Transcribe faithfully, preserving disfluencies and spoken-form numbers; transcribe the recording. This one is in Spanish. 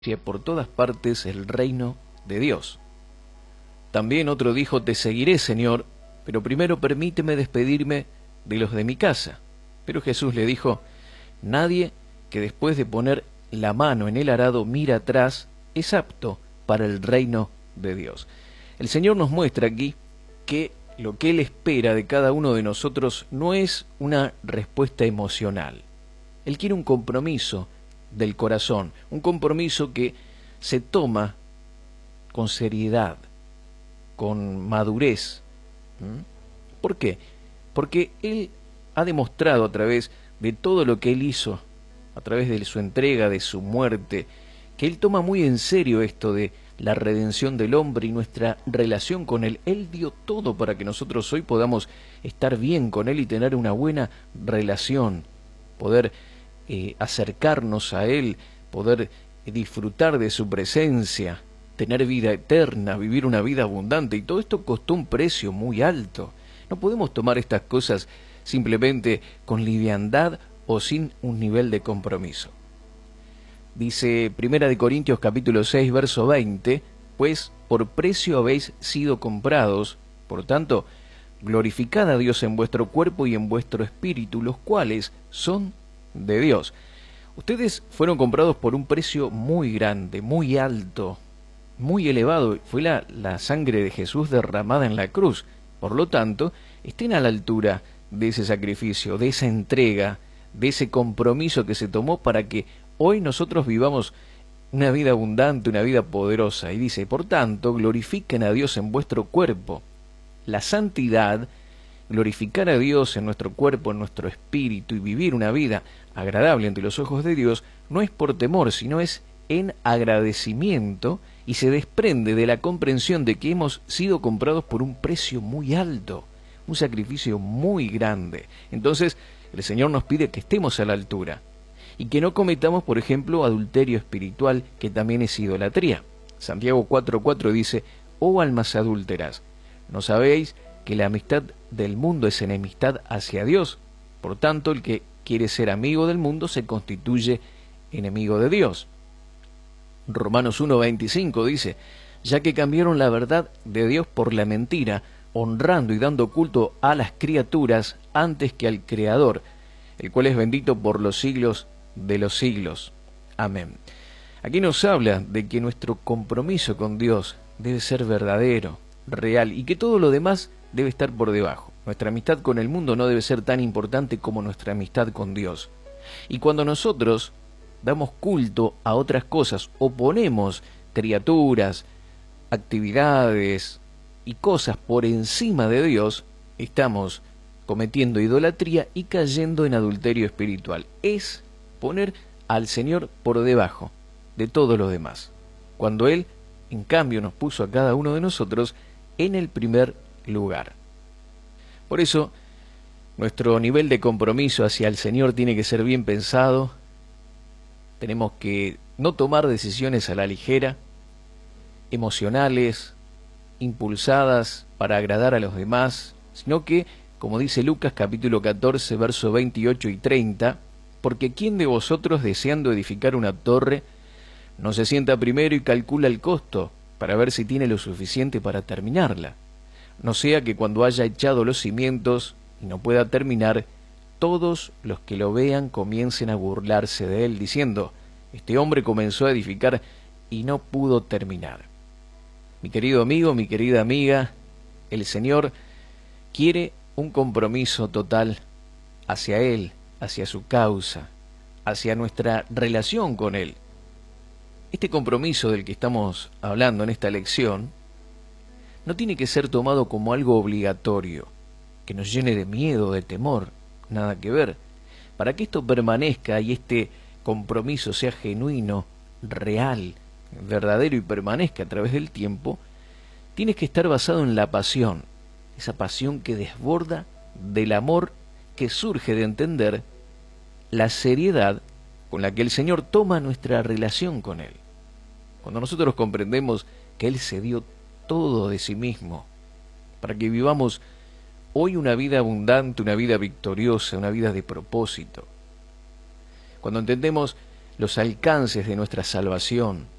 por todas partes el reino de Dios. También otro dijo: te seguiré, Señor, pero primero permíteme despedirme de los de mi casa. Pero Jesús le dijo: nadie que después de poner la mano en el arado mira atrás es apto para el reino de Dios. El Señor nos muestra aquí que lo que Él espera de cada uno de nosotros no es una respuesta emocional. Él quiere un compromiso del corazón, un compromiso que se toma con seriedad, con madurez. ¿Mm? ¿Por qué? Porque Él ha demostrado a través de todo lo que Él hizo, a través de su entrega, de su muerte, que Él toma muy en serio esto de la redención del hombre y nuestra relación con Él. Él dio todo para que nosotros hoy podamos estar bien con Él y tener una buena relación, poder eh, acercarnos a Él, poder disfrutar de su presencia, tener vida eterna, vivir una vida abundante, y todo esto costó un precio muy alto. No podemos tomar estas cosas simplemente con liviandad o sin un nivel de compromiso. Dice Primera de Corintios capítulo seis, verso veinte, pues por precio habéis sido comprados, por tanto, glorificad a Dios en vuestro cuerpo y en vuestro espíritu, los cuales son de Dios. Ustedes fueron comprados por un precio muy grande, muy alto, muy elevado. Fue la, la sangre de Jesús derramada en la cruz. Por lo tanto, estén a la altura de ese sacrificio, de esa entrega, de ese compromiso que se tomó para que hoy nosotros vivamos una vida abundante, una vida poderosa. Y dice: por tanto, glorifiquen a Dios en vuestro cuerpo. La santidad, glorificar a Dios en nuestro cuerpo, en nuestro espíritu, y vivir una vida agradable ante los ojos de Dios, no es por temor, sino es en agradecimiento, y se desprende de la comprensión de que hemos sido comprados por un precio muy alto, un sacrificio muy grande. Entonces, el Señor nos pide que estemos a la altura y que no cometamos, por ejemplo, adulterio espiritual, que también es idolatría. Santiago cuatro cuatro dice: oh almas adúlteras, ¿no sabéis que la amistad del mundo es enemistad hacia Dios? Por tanto, el que quiere ser amigo del mundo se constituye enemigo de Dios. Romanos uno veinticinco dice: ya que cambiaron la verdad de Dios por la mentira, honrando y dando culto a las criaturas antes que al Creador, el cual es bendito por los siglos de los siglos. Amén. Aquí nos habla de que nuestro compromiso con Dios debe ser verdadero, real, y que todo lo demás debe estar por debajo. Nuestra amistad con el mundo no debe ser tan importante como nuestra amistad con Dios. Y cuando nosotros damos culto a otras cosas o ponemos criaturas, actividades y cosas por encima de Dios, estamos cometiendo idolatría y cayendo en adulterio espiritual. Es poner al Señor por debajo de todos los demás, cuando Él, en cambio, nos puso a cada uno de nosotros en el primer lugar. Por eso, nuestro nivel de compromiso hacia el Señor tiene que ser bien pensado. Tenemos que no tomar decisiones a la ligera, emocionales, impulsadas para agradar a los demás, sino que, como dice Lucas capítulo catorce, verso veintiocho y treinta, porque ¿quién de vosotros, deseando edificar una torre, no se sienta primero y calcula el costo para ver si tiene lo suficiente para terminarla? No sea que cuando haya echado los cimientos y no pueda terminar, todos los que lo vean comiencen a burlarse de él, diciendo: este hombre comenzó a edificar y no pudo terminar. Mi querido amigo, mi querida amiga, el Señor quiere un compromiso total hacia Él, hacia su causa, hacia nuestra relación con Él. Este compromiso del que estamos hablando en esta lección no tiene que ser tomado como algo obligatorio, que nos llene de miedo, de temor, nada que ver. Para que esto permanezca y este compromiso sea genuino, real, verdadero y permanezca a través del tiempo, tienes que estar basado en la pasión, esa pasión que desborda del amor que surge de entender la seriedad con la que el Señor toma nuestra relación con Él. Cuando nosotros comprendemos que Él se dio todo de sí mismo para que vivamos hoy una vida abundante, una vida victoriosa, una vida de propósito. Cuando entendemos los alcances de nuestra salvación,